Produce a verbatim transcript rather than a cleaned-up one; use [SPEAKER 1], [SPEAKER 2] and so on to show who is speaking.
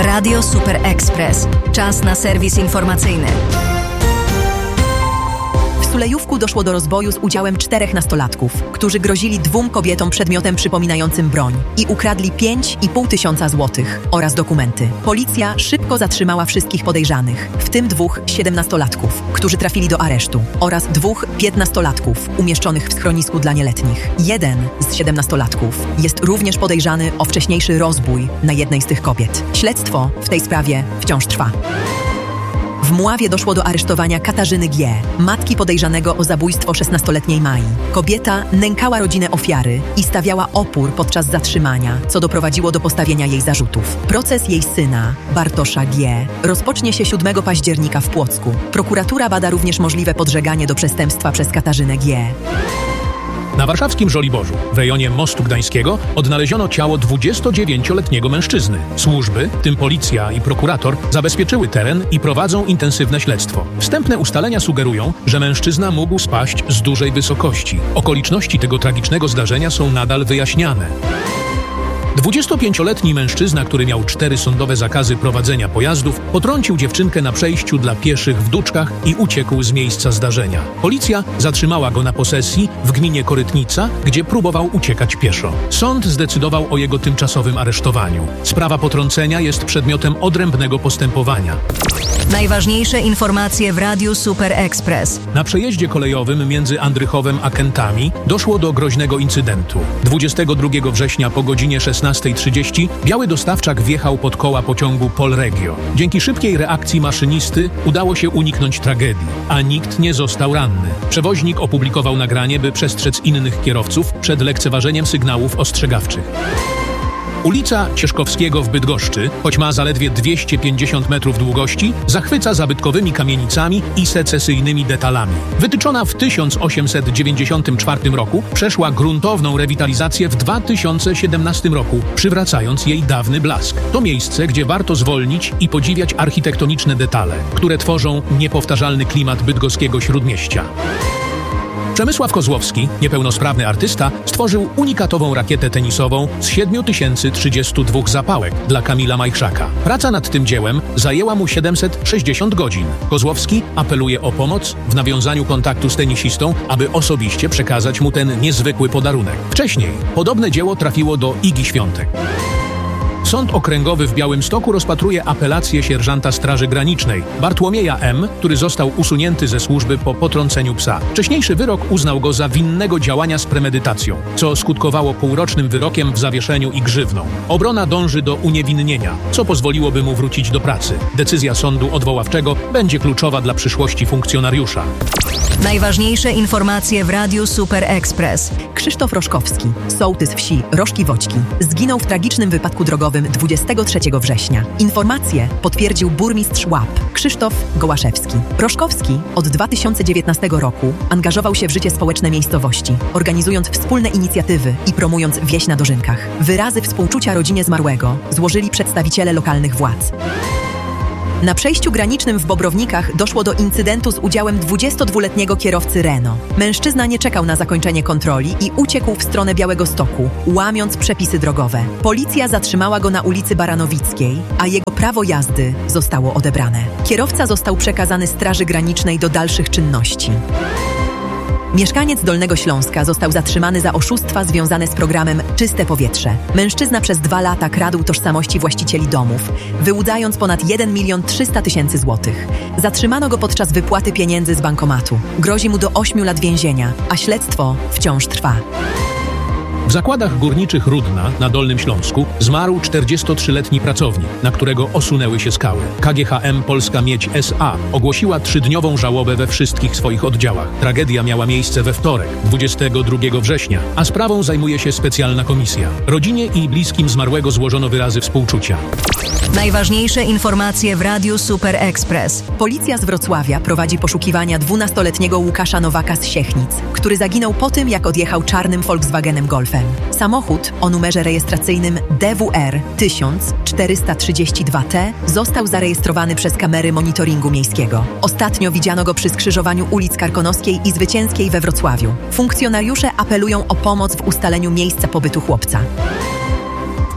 [SPEAKER 1] Radio Super Express. Czas na serwis informacyjny.
[SPEAKER 2] W Sulejówku doszło do rozboju z udziałem czterech nastolatków, którzy grozili dwóm kobietom przedmiotem przypominającym broń i ukradli pięć i pół tysiąca złotych oraz dokumenty. Policja szybko zatrzymała wszystkich podejrzanych, w tym dwóch siedemnastolatków, którzy trafili do aresztu, oraz dwóch piętnastolatków umieszczonych w schronisku dla nieletnich. Jeden z siedemnastolatków jest również podejrzany o wcześniejszy rozbój na jednej z tych kobiet. Śledztwo w tej sprawie wciąż trwa. W Mławie doszło do aresztowania Katarzyny G., matki podejrzanego o zabójstwo szesnastoletniej Mai. Kobieta nękała rodzinę ofiary i stawiała opór podczas zatrzymania, co doprowadziło do postawienia jej zarzutów. Proces jej syna, Bartosza G., rozpocznie się siódmego października w Płocku. Prokuratura bada również możliwe podżeganie do przestępstwa przez Katarzynę G.
[SPEAKER 3] Na warszawskim Żoliborzu, w rejonie Mostu Gdańskiego, odnaleziono ciało dwudziestodziewięcioletniego mężczyzny. Służby, w tym policja i prokurator, zabezpieczyły teren i prowadzą intensywne śledztwo. Wstępne ustalenia sugerują, że mężczyzna mógł spaść z dużej wysokości. Okoliczności tego tragicznego zdarzenia są nadal wyjaśniane. dwudziestopięcioletni mężczyzna, który miał cztery sądowe zakazy prowadzenia pojazdów, potrącił dziewczynkę na przejściu dla pieszych w Duczkach i uciekł z miejsca zdarzenia. Policja zatrzymała go na posesji w gminie Korytnica, gdzie próbował uciekać pieszo. Sąd zdecydował o jego tymczasowym aresztowaniu. Sprawa potrącenia jest przedmiotem odrębnego postępowania.
[SPEAKER 1] Najważniejsze informacje w Radiu Super Express.
[SPEAKER 3] Na przejeździe kolejowym między Andrychowem a Kętami doszło do groźnego incydentu. dwudziestego drugiego września po godzinie szesnastej trzydzieści biały dostawczak wjechał pod koła pociągu Polregio. Dzięki szybkiej reakcji maszynisty udało się uniknąć tragedii, a nikt nie został ranny. Przewoźnik opublikował nagranie, by przestrzec innych kierowców przed lekceważeniem sygnałów ostrzegawczych. Ulica Cieszkowskiego w Bydgoszczy, choć ma zaledwie dwieście pięćdziesiąt metrów długości, zachwyca zabytkowymi kamienicami i secesyjnymi detalami. Wytyczona w tysiąc osiemset dziewięćdziesiątym czwartym roku, przeszła gruntowną rewitalizację w dwa tysiące siedemnastym roku, przywracając jej dawny blask. To miejsce, gdzie warto zwolnić i podziwiać architektoniczne detale, które tworzą niepowtarzalny klimat bydgoskiego śródmieścia. Przemysław Kozłowski, niepełnosprawny artysta, stworzył unikatową rakietę tenisową z siedem tysięcy trzydziestu dwóch zapałek dla Kamila Majchrzaka. Praca nad tym dziełem zajęła mu siedemset sześćdziesiąt godzin. Kozłowski apeluje o pomoc w nawiązaniu kontaktu z tenisistą, aby osobiście przekazać mu ten niezwykły podarunek. Wcześniej podobne dzieło trafiło do Igi Świątek. Sąd Okręgowy w Białymstoku rozpatruje apelację sierżanta Straży Granicznej Bartłomieja M., który został usunięty ze służby po potrąceniu psa. Wcześniejszy wyrok uznał go za winnego działania z premedytacją, co skutkowało półrocznym wyrokiem w zawieszeniu i grzywną. Obrona dąży do uniewinnienia, co pozwoliłoby mu wrócić do pracy. Decyzja sądu odwoławczego będzie kluczowa dla przyszłości funkcjonariusza.
[SPEAKER 1] Najważniejsze informacje w Radiu Super Express.
[SPEAKER 2] Krzysztof Roszkowski, sołtys wsi Roszki-Woćki, zginął w tragicznym wypadku drogowym dwudziestego trzeciego września. Informację potwierdził burmistrz Łap, Krzysztof Gołaszewski. Roszkowski od dwa tysiące dziewiętnastego roku angażował się w życie społeczne miejscowości, organizując wspólne inicjatywy i promując wieś na dożynkach. Wyrazy współczucia rodzinie zmarłego złożyli przedstawiciele lokalnych władz. Na przejściu granicznym w Bobrownikach doszło do incydentu z udziałem dwudziestodwuletniego kierowcy Renault. Mężczyzna nie czekał na zakończenie kontroli i uciekł w stronę Białegostoku, łamiąc przepisy drogowe. Policja zatrzymała go na ulicy Baranowickiej, a jego prawo jazdy zostało odebrane. Kierowca został przekazany Straży Granicznej do dalszych czynności. Mieszkaniec Dolnego Śląska został zatrzymany za oszustwa związane z programem Czyste Powietrze. Mężczyzna przez dwa lata kradł tożsamości właścicieli domów, wyłudzając ponad jeden milion trzysta tysięcy złotych. Zatrzymano go podczas wypłaty pieniędzy z bankomatu. Grozi mu do ośmiu lat więzienia, a śledztwo wciąż trwa.
[SPEAKER 3] W zakładach górniczych Rudna na Dolnym Śląsku zmarł czterdziestotrzyletni pracownik, na którego osunęły się skały. K G H M Polska Miedź S A ogłosiła trzydniową żałobę we wszystkich swoich oddziałach. Tragedia miała miejsce we wtorek, dwudziestego drugiego września, a sprawą zajmuje się specjalna komisja. Rodzinie i bliskim zmarłego złożono wyrazy współczucia.
[SPEAKER 1] Najważniejsze informacje w Radiu Super Express.
[SPEAKER 2] Policja z Wrocławia prowadzi poszukiwania dwunastoletniego Łukasza Nowaka z Siechnic, który zaginął po tym, jak odjechał czarnym Volkswagenem Golfem. Samochód o numerze rejestracyjnym D W R tysiąc czterysta trzydzieści dwa T został zarejestrowany przez kamery monitoringu miejskiego. Ostatnio widziano go przy skrzyżowaniu ulic Karkonoskiej i Zwycięskiej we Wrocławiu. Funkcjonariusze apelują o pomoc w ustaleniu miejsca pobytu chłopca.